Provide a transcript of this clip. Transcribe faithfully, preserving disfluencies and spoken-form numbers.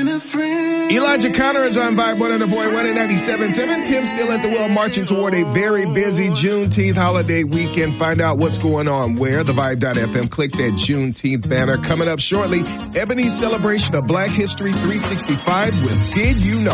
Elijah Connor is on Vibe one oh four point one and ninety-seven point seven. Tim still at the wheel, marching toward a very busy Juneteenth holiday weekend. Find out what's going on where. The Vibe dot F M. Click that Juneteenth banner. Coming up shortly, Ebony's celebration of Black History three sixty-five with Did You Know?